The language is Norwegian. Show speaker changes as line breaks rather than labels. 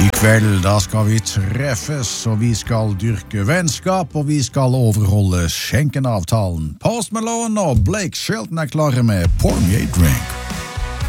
I kveld da skal vi treffes, og vi skal dyrke vennskap, og vi skal overholde skjenkenavtalen. Post Malone og Blake Shelton klare med Pour Me a Drink.